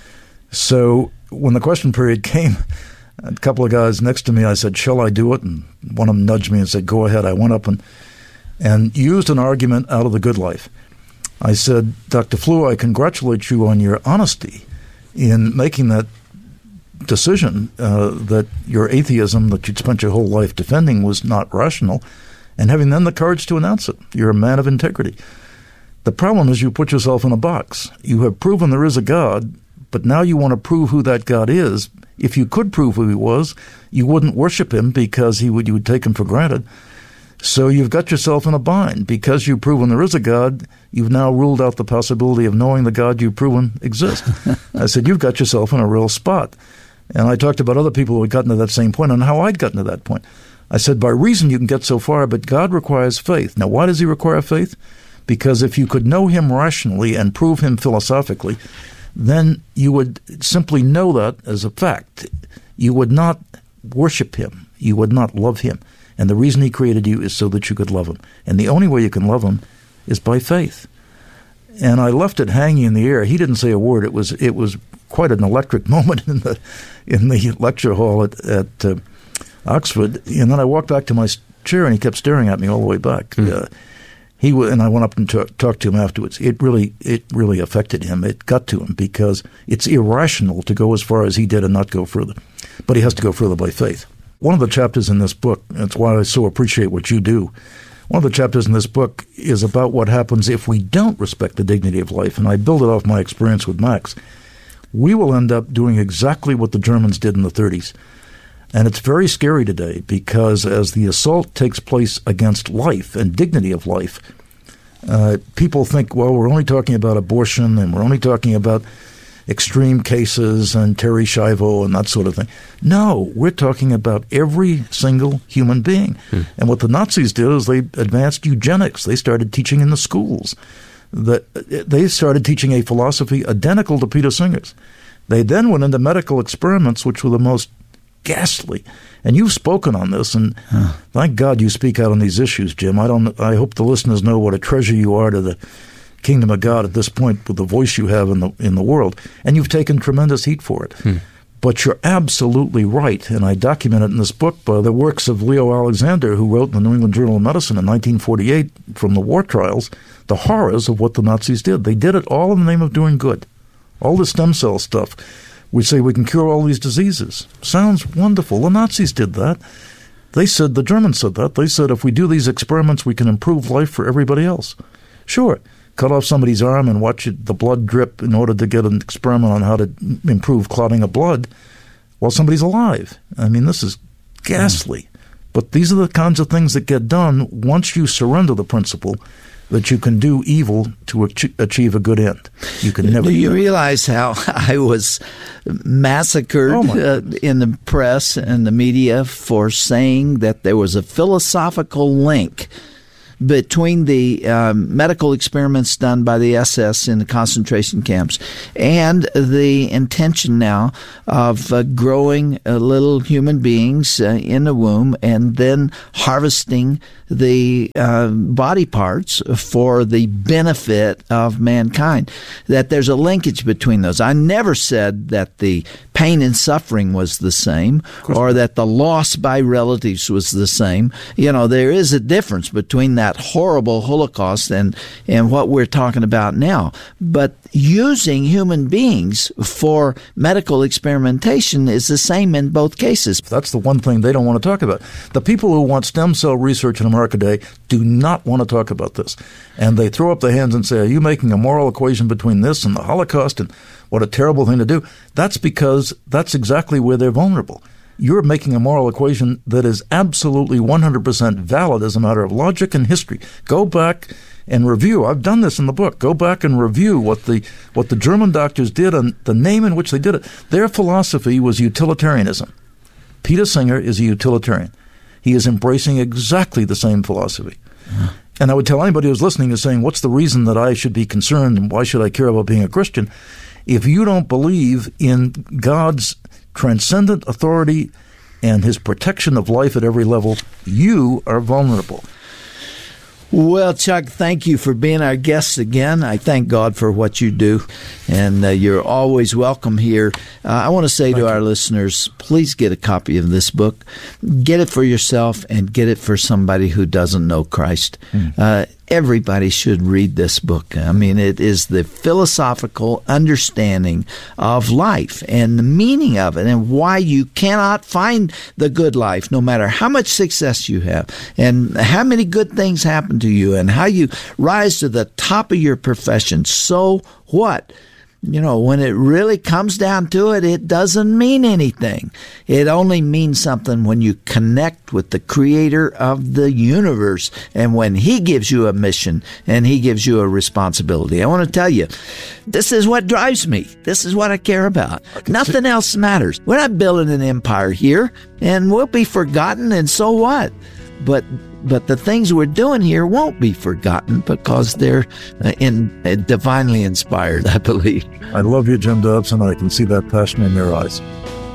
So when the question period came, a couple of guys next to me, I said, shall I do it? And one of them nudged me and said, go ahead. I went up and, and used an argument out of the good life. I said, Doctor Flew, I congratulate you on your honesty in making that decision uh, that your atheism that you'd spent your whole life defending was not rational, and having then the courage to announce it. You're a man of integrity. The problem is you put yourself in a box. You have proven there is a God, but now you want to prove who that God is. If you could prove who he was, you wouldn't worship him because he would you would take him for granted. So you've got yourself in a bind. Because you've proven there is a God, you've now ruled out the possibility of knowing the God you've proven exists. I said, you've got yourself in a real spot. And I talked about other people who had gotten to that same point and how I'd gotten to that point. I said, by reason you can get so far, but God requires faith. Now, why does he require faith? Because if you could know him rationally and prove him philosophically, then you would simply know that as a fact. You would not worship him. You would not love him. And the reason he created you is so that you could love him. And the only way you can love him is by faith. And I left it hanging in the air. He didn't say a word. It was it was quite an electric moment in the in the lecture hall at, at uh, Oxford. And then I walked back to my chair, and he kept staring at me all the way back. Mm. Uh, he w- and I went up and t- talked to him afterwards. It really it really affected him. It got to him because it's irrational to go as far as he did and not go further. But he has to go further by faith. One of the chapters in this book, that's why I so appreciate what you do, one of the chapters in this book is about what happens if we don't respect the dignity of life. And I build it off my experience with Max. We will end up doing exactly what the Germans did in the thirties. And it's very scary today because as the assault takes place against life and dignity of life, uh, people think, well, we're only talking about abortion and we're only talking about extreme cases and Terry Schiavo and that sort of thing. No, we're talking about every single human being. Hmm. And what the Nazis did is they advanced eugenics. They started teaching in the schools. That they started teaching a philosophy identical to Peter Singer's. They then went into medical experiments, which were the most ghastly. And you've spoken on this, and huh. thank God you speak out on these issues, Jim. I don't. I hope the listeners know what a treasure you are to the kingdom of God at this point with the voice you have in the in the world. And you've taken tremendous heat for it. Hmm. But you're absolutely right, and I document it in this book by the works of Leo Alexander, who wrote in the New England Journal of Medicine in nineteen forty-eight from the war trials, the horrors of what the Nazis did. They did it all in the name of doing good. All the stem cell stuff. We say we can cure all these diseases. Sounds wonderful. The Nazis did that. They said, the Germans said that. They said if we do these experiments, we can improve life for everybody else. Sure, cut off somebody's arm and watch it, the blood drip in order to get an experiment on how to improve clotting of blood while somebody's alive. I mean, this is ghastly. But these are the kinds of things that get done once you surrender the principle that you can do evil to ach- achieve a good end. You can never. Do you do realize how I was massacred Oh, my uh, in the press and the media for saying that there was a philosophical link between the um, medical experiments done by the S S in the concentration camps and the intention now of uh, growing uh, little human beings uh, in the womb and then harvesting the uh, body parts for the benefit of mankind, that there's a linkage between those. I never said that the pain and suffering was the same or that the loss by relatives was the same. You know, there is a difference between that horrible Holocaust and, and what we're talking about now. But using human beings for medical experimentation is the same in both cases. That's the one thing they don't want to talk about. The people who want stem cell research in America today do not want to talk about this. And they throw up their hands and say, are you making a moral equation between this and the Holocaust? And what a terrible thing to do. That's because that's exactly where they're vulnerable. You're making a moral equation that is absolutely one hundred percent valid as a matter of logic and history. Go back and review. I've done this in the book. Go back and review what the what the German doctors did and the name in which they did it. Their philosophy was utilitarianism. Peter Singer is a utilitarian. He is embracing exactly the same philosophy. Yeah. And I would tell anybody who's listening and saying, what's the reason that I should be concerned and why should I care about being a Christian? If you don't believe in God's transcendent authority and his protection of life at every level, you are vulnerable. Well, Chuck, thank you for being our guest again. I thank God for what you do, and uh, you're always welcome here. Uh, I want to say thank to our you. listeners, please get a copy of this book. Get it for yourself and get it for somebody who doesn't know Christ. Mm. Uh, everybody should read this book. I mean, it is the philosophical understanding of life and the meaning of it and why you cannot find the good life no matter how much success you have and how many good things happen to you and how you rise to the top of your profession. So what? You know, when it really comes down to it, it doesn't mean anything. It only means something when you connect with the creator of the universe and when he gives you a mission and he gives you a responsibility. I want to tell you, this is what drives me. This is what I care about. Nothing else matters. We're not building an empire here, and we'll be forgotten, and so what? But But the things we're doing here won't be forgotten because they're uh, in, uh, divinely inspired, I believe. I love you, Jim Dobson. I can see that passion in your eyes.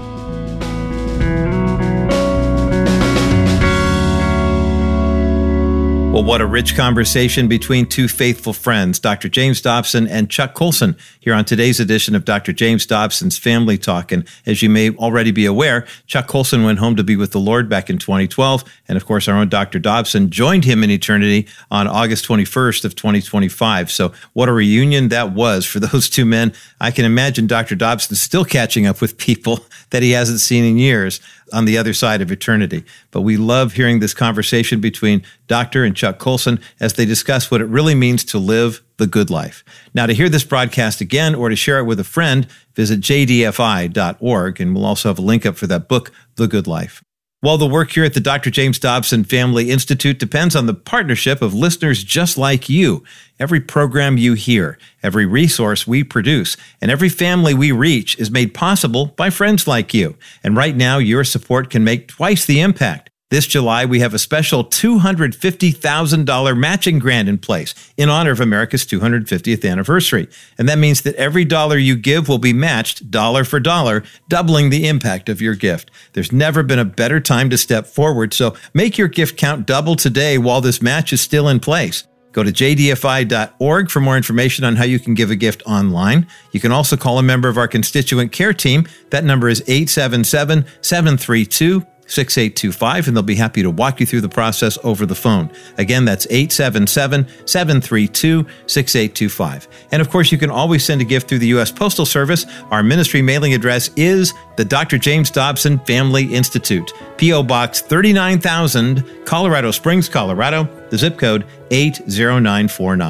Well, what a rich conversation between two faithful friends, Doctor James Dobson and Chuck Colson, here on today's edition of Doctor James Dobson's Family Talk. And as you may already be aware, Chuck Colson went home to be with the Lord back in twenty twelve. And of course, our own Doctor Dobson joined him in eternity on August twenty-first of twenty twenty-five. So what a reunion that was for those two men. I can imagine Doctor Dobson still catching up with people that he hasn't seen in years on the other side of eternity. But we love hearing this conversation between Doctor and Chuck Colson as they discuss what it really means to live the good life. Now, to hear this broadcast again or to share it with a friend, visit j d f i dot org, and we'll also have a link up for that book, The Good Life. Well, the work here at the Doctor James Dobson Family Institute depends on the partnership of listeners just like you. Every program you hear, every resource we produce, and every family we reach is made possible by friends like you. And right now, your support can make twice the impact. This July, we have a special two hundred fifty thousand dollars matching grant in place in honor of America's two hundred fiftieth anniversary. And that means that every dollar you give will be matched dollar for dollar, doubling the impact of your gift. There's never been a better time to step forward, so make your gift count double today while this match is still in place. Go to j d f i dot org for more information on how you can give a gift online. You can also call a member of our constituent care team. That number is eight seven seven, seven three two, six eight two five, and they'll be happy to walk you through the process over the phone. Again, that's eight seven seven, seven three two, six eight two five. And of course, you can always send a gift through the U S Postal Service. Our ministry mailing address is the Doctor James Dobson Family Institute, P O Box thirty-nine thousand, Colorado Springs, Colorado, the zip code eight zero nine four nine.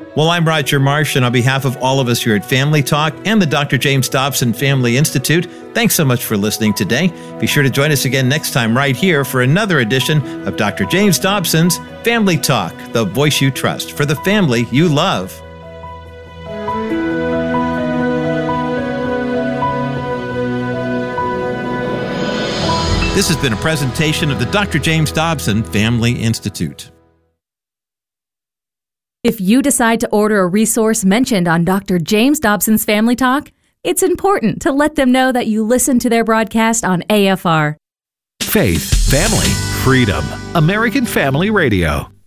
Well, I'm Roger Marsh, and on behalf of all of us here at Family Talk and the Doctor James Dobson Family Institute, thanks so much for listening today. Be sure to join us again next time right here for another edition of Doctor James Dobson's Family Talk, the voice you trust for the family you love. This has been a presentation of the Doctor James Dobson Family Institute. If you decide to order a resource mentioned on Doctor James Dobson's Family Talk, it's important to let them know that you listen to their broadcast on A F R. Faith, family, freedom. American Family Radio.